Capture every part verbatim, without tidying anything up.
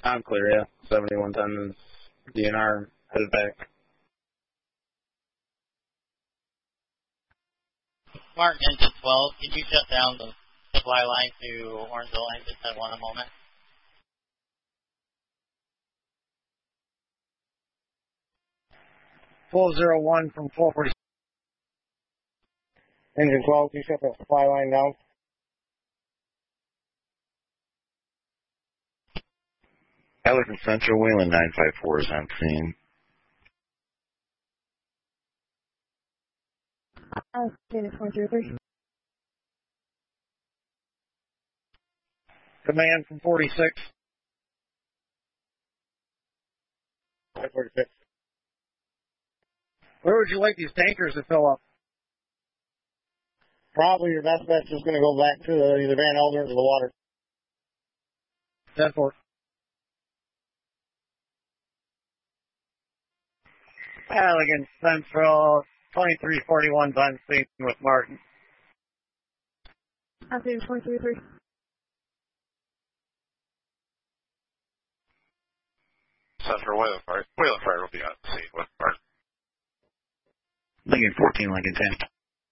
I'm clear, yeah. seventy-one ten is D N R headed back. Martin, engine twelve, can you shut down the supply line to Orangeville engine ten one a moment? four zero one from four forty. Engine twelve, can you shut that supply line down? Pelican Central, Wayland nine five four is on scene. Unit four zero three. Command from forty-six. forty-six. Where would you like these tankers to fill up? Probably your best bet's just going to go back to the, either Van Elder or the water. ten four. Elegant Central, twenty-three forty-one's on scene with Martin. Unit four zero three. Central Wayland Fire. Wayland Fire will be on scene with Martin. Lincoln fourteen, Lincoln ten.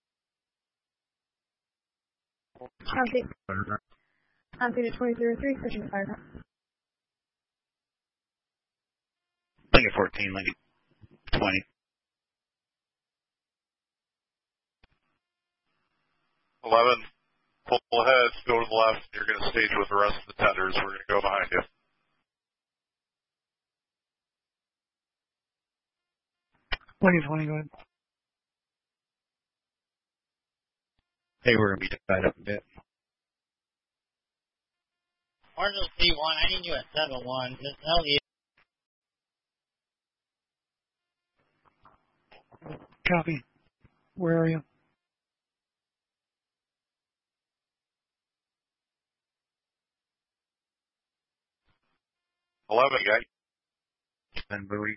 County. Unit four zero three, pushing fire. Lincoln fourteen, Lincoln twenty. eleven, pull ahead, go to the left. You're going to stage with the rest of the tenders. We're going to go behind you. twenty twenty, go ahead. Hey, we're going to be tied up a bit. Orangeville C one, I need you at seven one. Just tell the Copy. Where are you? eleven, guy. Then buoy.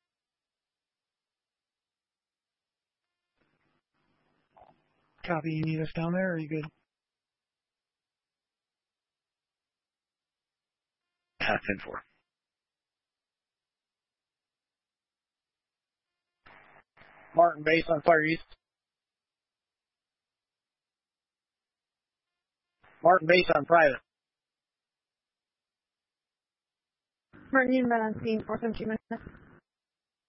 Copy. You need us down there, or are you good? Ah, ten four. Martin base on fire east. Martin base on private. Martin, unit on scene, four seventeen minutes.